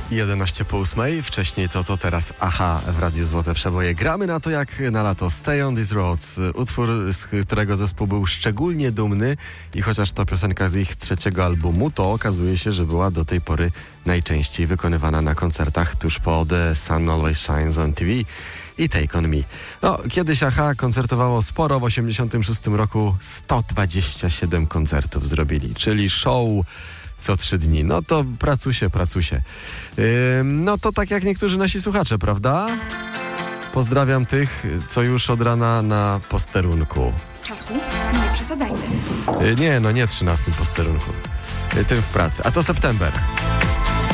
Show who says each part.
Speaker 1: 11 po 8, wcześniej to teraz Aha w Radiu Złote Przeboje. Gramy na to jak na lato. Stay on these roads, utwór, z którego zespół był szczególnie dumny i chociaż to piosenka z ich trzeciego albumu, to okazuje się, że była do tej pory najczęściej wykonywana na koncertach tuż po The Sun Always Shines on TV i Take On Me. No, kiedyś Aha koncertowało sporo, w 86 roku 127 koncertów zrobili, czyli show co 3 dni. No to pracusie. No to tak jak niektórzy nasi słuchacze, prawda? Pozdrawiam tych, co już od rana na posterunku.
Speaker 2: Czarku, nie przesadzajmy.
Speaker 1: Nie 13 posterunku. Tym w pracy. A to September.